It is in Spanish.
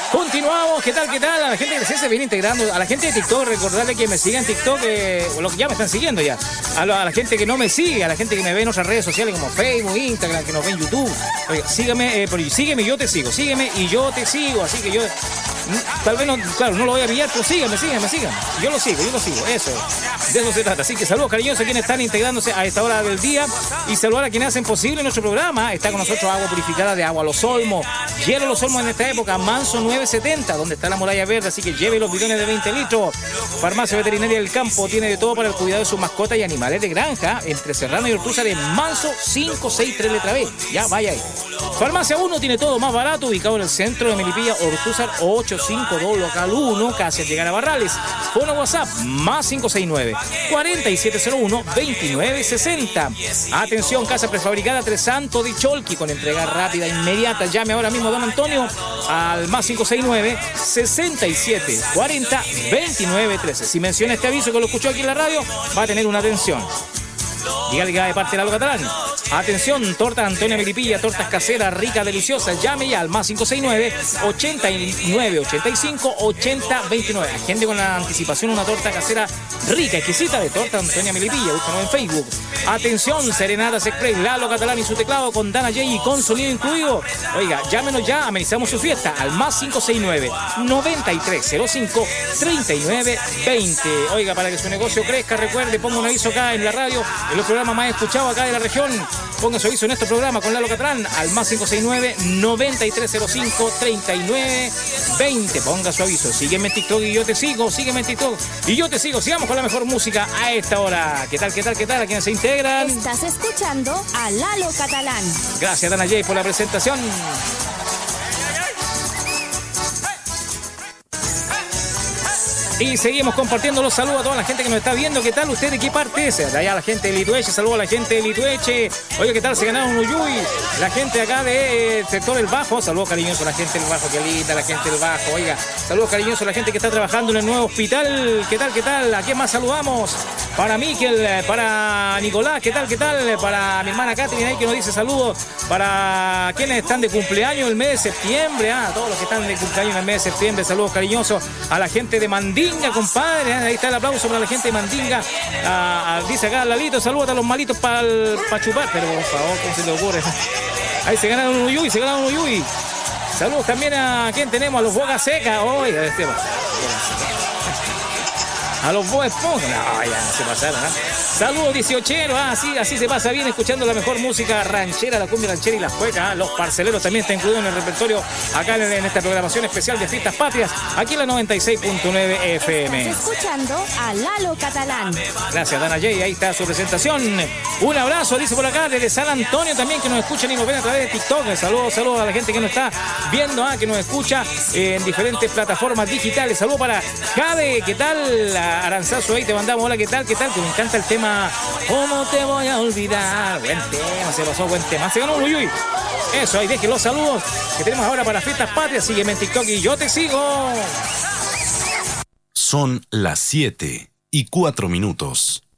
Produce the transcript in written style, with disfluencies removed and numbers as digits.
Continuamos, ¿qué tal? A la gente que se viene integrando, a la gente de TikTok, recordarle que me sigan en TikTok, los que ya me están siguiendo ya. A la gente que no me sigue, a la gente que me ve en otras redes sociales como Facebook, Instagram, que nos ve en YouTube. Oiga, sígueme y yo te sigo. Sígueme y yo te sigo. Así que yo, tal vez no, claro, no lo voy a pillar, pero síganme. Yo lo sigo, eso. De eso se trata. Así que saludos cariñosos a quienes están integrándose a esta hora del día y saludar a quienes hacen posible nuestro programa. Está con nosotros agua purificada de Agua Los Olmos. Hielo Los Olmos en esta época, Manso 970, donde está la muralla verde, así que lleve los bidones de 20 litros. Farmacia Veterinaria del Campo tiene de todo para el cuidado de sus mascotas y animales de granja, entre Serrano y Ortúzar en Manso 563 letra B. Ya, vaya ahí. Farmacia 1 tiene todo más barato, ubicado en el centro de Melipilla, Ortúzar 852, local 1, casi al llegar a Barrales. Fono WhatsApp, más 569-4701-2960. Atención, casa prefabricada Tres Santos de Cholqui, con entrega rápida, inmediata. Llame ahora mismo, don Antonio, al más 569-6740-2913. Si menciona este aviso que lo escuchó aquí en la radio, va a tener una atención. Dígale que va de parte de Lalo Catalán. Atención, torta Antonia Melipilla, tortas caseras, ricas, deliciosas. Llame ya al más 569-8985-8029. Agende con la anticipación una torta casera rica, exquisita de torta Antonia Melipilla. Búscanos en Facebook. Atención, Serenatas Express, Lalo Catalán y su teclado con Dana J y con sonido incluido. Oiga, llámenos ya, amenizamos su fiesta al más 569-9305-3920. Oiga, para que su negocio crezca, recuerde, ponga un aviso acá en la radio, en los programas más escuchados acá de la región. Ponga su aviso en este programa con Lalo Catalán al más 569-9305-3920. Ponga su aviso. Sígueme en TikTok y yo te sigo. Sígueme en TikTok y yo te sigo. Sigamos con la mejor música a esta hora. ¿Qué tal? ¿A quienes se integran? Estás escuchando a Lalo Catalán. Gracias, Dana J, por la presentación. Y seguimos compartiendo los saludos a toda la gente que nos está viendo. ¿Qué tal usted? ¿De qué parte es? De allá la gente de Litueche. Saludos a la gente de Litueche. Oye, ¿qué tal? Se ganaron un Uyuy. La gente acá del sector del Bajo. Saludos cariñosos a la gente del Bajo. Qué linda la gente del Bajo. Oiga, saludos cariñosos a la gente que está trabajando en el nuevo hospital. ¿Qué tal? ¿A quién más saludamos? Para Miquel, para Nicolás. ¿Qué tal? Para mi hermana Catherine ahí que nos dice saludos. Para quienes están de cumpleaños el mes de septiembre. Todos los que están de cumpleaños en el mes de septiembre. Saludos cariñosos a la gente de Mandín. Compadre, ahí está el aplauso para la gente de Mandinga. Dice acá Lalito, saludos a los malitos para chupar, pero por favor, ¿cómo se le ocurre? Ahí se ganaron un Uyuy. Saludos también a quien tenemos, a los Boca Seca. Oiga, a los Boa Esponja. No, ya se pasaron, Saludos 18, así se pasa bien escuchando la mejor música ranchera, la cumbia ranchera y las cuecas. Los parceleros también están incluidos en el repertorio acá en esta programación especial de Fiestas Patrias, aquí en la 96.9 FM. Estás escuchando a Lalo Catalán. Gracias, Dana J, ahí está su presentación. Un abrazo, dice por acá, desde San Antonio también, que nos escuchan y nos ven a través de TikTok. Saludos a la gente que nos está viendo, que nos escucha en diferentes plataformas digitales. Saludos para Jade, ¿qué tal? Aranzazo, ahí te mandamos, hola, ¿qué tal? Que me encanta el tema ¿Cómo te voy a olvidar? Buen tema, se pasó buen tema. Se ganó un Uyuy. Eso, ahí dejen los saludos que tenemos ahora para Fiestas Patrias. Sígueme en TikTok y yo te sigo. Son las 7:04.